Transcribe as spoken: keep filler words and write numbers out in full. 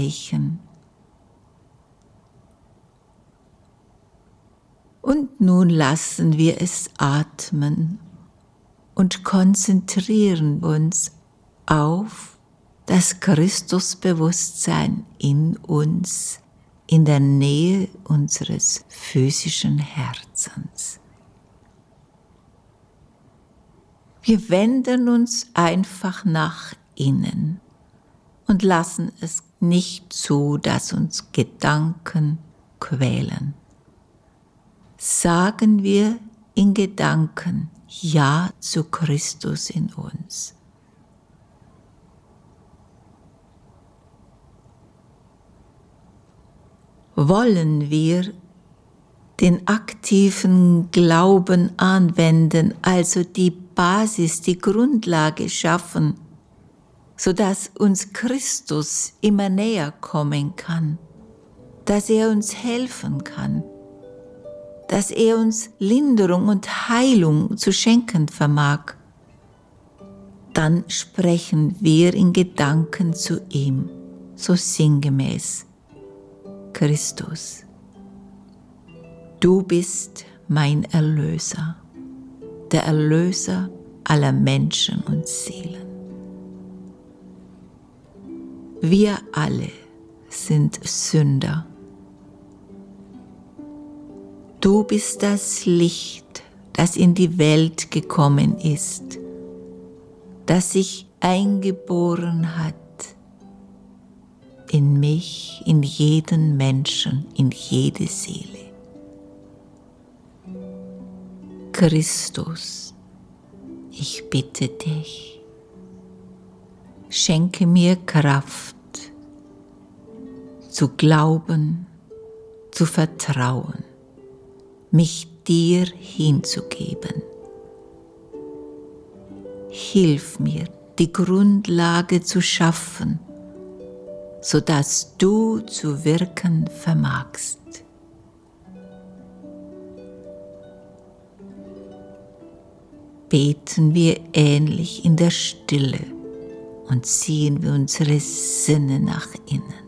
Zeichen. Und nun lassen wir es atmen und konzentrieren uns auf das Christusbewusstsein in uns, in der Nähe unseres physischen Herzens. Wir wenden uns einfach nach innen und lassen es nicht zu, dass uns Gedanken quälen. Sagen wir in Gedanken Ja zu Christus in uns. Wollen wir den aktiven Glauben anwenden, also die Basis, die Grundlage schaffen, sodass uns Christus immer näher kommen kann, dass er uns helfen kann, dass er uns Linderung und Heilung zu schenken vermag, dann sprechen wir in Gedanken zu ihm, so sinngemäß: Christus, du bist mein Erlöser, der Erlöser aller Menschen und Seelen. Wir alle sind Sünder. Du bist das Licht, das in die Welt gekommen ist, das sich eingeboren hat in mich, in jeden Menschen, in jede Seele. Christus, ich bitte dich, schenke mir Kraft, zu glauben, zu vertrauen, mich dir hinzugeben. Hilf mir, die Grundlage zu schaffen, sodass du zu wirken vermagst. Beten wir ähnlich in der Stille und ziehen wir unsere Sinne nach innen.